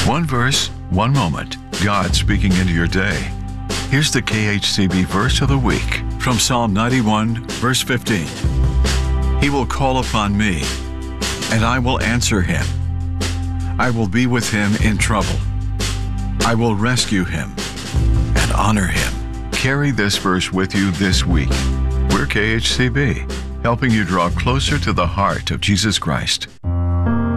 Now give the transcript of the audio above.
One verse, one moment, God speaking into your day. Here's the KHCB verse of the week from Psalm 91, verse 15. He will call upon me, and I will answer him. I will be with him in trouble. I will rescue him and honor him. Carry this verse with you this week. We're KHCB, helping you draw closer to the heart of Jesus Christ.